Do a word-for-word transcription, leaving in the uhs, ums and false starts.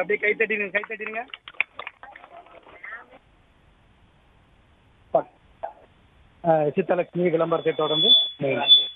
அப்படியே கை தட்டிடுங்க கை தட்டிடுங்க. பக்- ஆ, சித்தலட்சுமி விளம்பரத்தை தொடர்ந்து